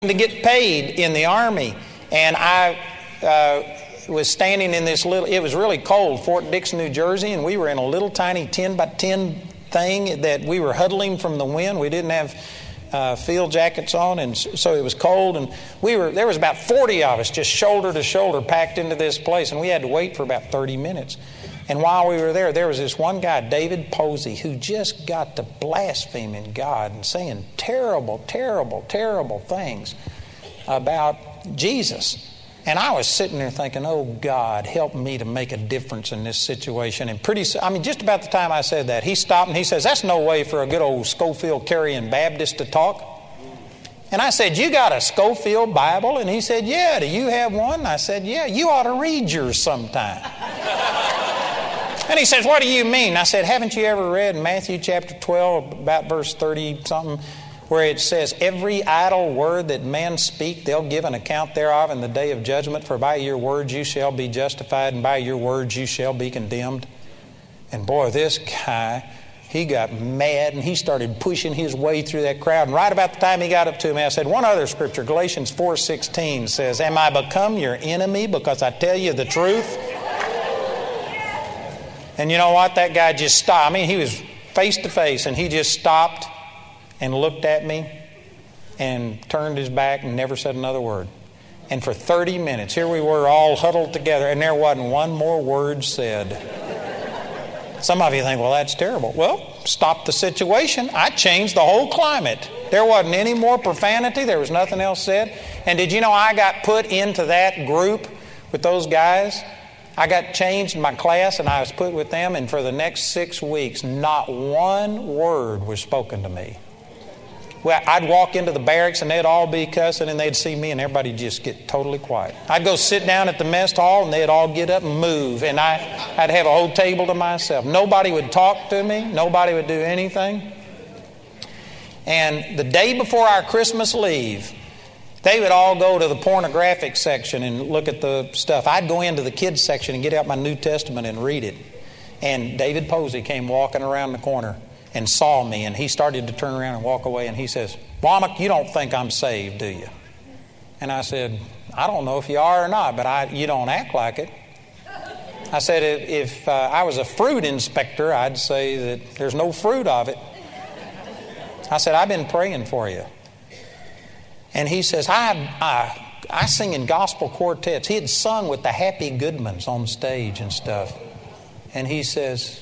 to get paid in the Army, and I was standing in this little, it was really cold, Fort Dix, New Jersey, and we were in a little tiny 10 by 10 thing that we were huddling from the wind. We didn't have field jackets on, and so it was cold, and there was about 40 of us just shoulder to shoulder packed into this place, and we had to wait for about 30 minutes. And while we were there was this one guy, David Posey, who just got to blaspheming God and saying terrible, terrible, terrible things about Jesus. And I was sitting there thinking, oh, God, help me to make a difference in this situation. And just about the time I said that, he stopped and he says, that's no way for a good old Scofield Carrying Baptist to talk. And I said, you got a Scofield Bible? And he said, yeah. Do you have one? And I said, yeah. You ought to read yours sometime. And he says, what do you mean? I said, haven't you ever read Matthew chapter 12, about verse 30-something, where it says, every idle word that men speak, they'll give an account thereof in the day of judgment, for by your words you shall be justified, and by your words you shall be condemned. And boy, this guy, he got mad, and he started pushing his way through that crowd. And right about the time he got up to me, I said, one other scripture, Galatians 4:16 says, am I become your enemy because I tell you the truth? And you know what? That guy just stopped. I mean, he was face to face, and he just stopped and looked at me and turned his back and never said another word. And for 30 minutes, here we were all huddled together, and there wasn't one more word said. Some of you think, well, that's terrible. Well, stop the situation. I changed the whole climate. There wasn't any more profanity. There was nothing else said. And did you know I got put into that group with those guys? I got changed in my class, and I was put with them, and for the next 6 weeks, not one word was spoken to me. Well, I'd walk into the barracks, and they'd all be cussing, and they'd see me, and everybody just get totally quiet. I'd go sit down at the mess hall, and they'd all get up and move, and I'd have a whole table to myself. Nobody would talk to me. Nobody would do anything. And the day before our Christmas leave, they would all go to the pornographic section and look at the stuff. I'd go into the kids section and get out my New Testament and read it. And David Posey came walking around the corner and saw me, and he started to turn around and walk away, and he says, Womack, you don't think I'm saved, do you? And I said, I don't know if you are or not, but you don't act like it. I said, if I was a fruit inspector, I'd say that there's no fruit of it. I said, I've been praying for you. And he says, I sing in gospel quartets. He had sung with the Happy Goodmans on stage and stuff. And he says,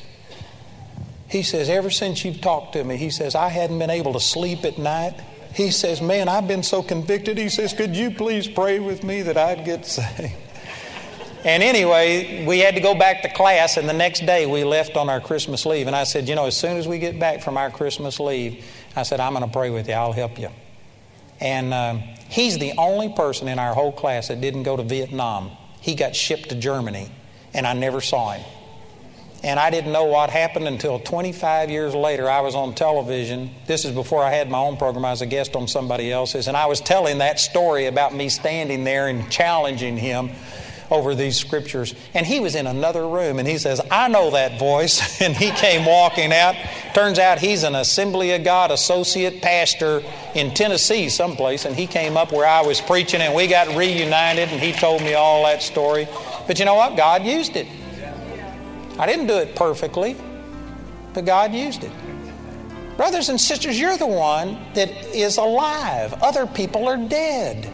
ever since you've talked to me, he says, I hadn't been able to sleep at night. He says, man, I've been so convicted. He says, could you please pray with me that I'd get saved? And anyway, we had to go back to class, and the next day we left on our Christmas leave. And I said, as soon as we get back from our Christmas leave, I said, I'm going to pray with you. I'll help you. And he's the only person in our whole class that didn't go to Vietnam. He got shipped to Germany, and I never saw him. And I didn't know what happened until 25 years later. I was on television. This is before I had my own program. I was a guest on somebody else's, and I was telling that story about me standing there and challenging him over these scriptures. And he was in another room, and he says, I know that voice. And he came walking out. Turns out he's an Assembly of God associate pastor in Tennessee someplace, and he came up where I was preaching, and we got reunited, and he told me all that story. But you know what? God used it. I didn't do it perfectly, but God used it. Brothers and sisters, you're the one that is alive. Other people are dead.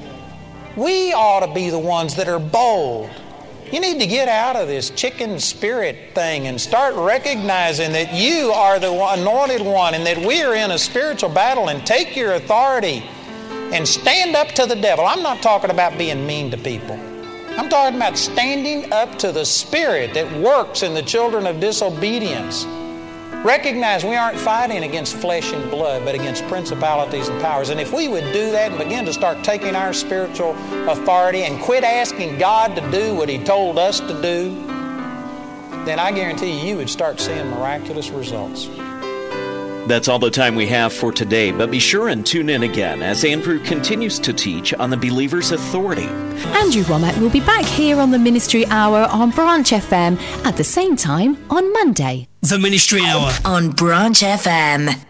We ought to be the ones that are bold. You need to get out of this chicken spirit thing and start recognizing that you are the anointed one and that we are in a spiritual battle, and take your authority and stand up to the devil. I'm not talking about being mean to people. I'm talking about standing up to the spirit that works in the children of disobedience. Recognize we aren't fighting against flesh and blood, but against principalities and powers. And if we would do that and begin to start taking our spiritual authority and quit asking God to do what He told us to do, then I guarantee you would start seeing miraculous results. That's all the time we have for today, but be sure and tune in again as Andrew continues to teach on the believer's authority. Andrew Womack will be back here on the Ministry Hour on Branch FM at the same time on Monday. The Ministry Hour on Branch FM.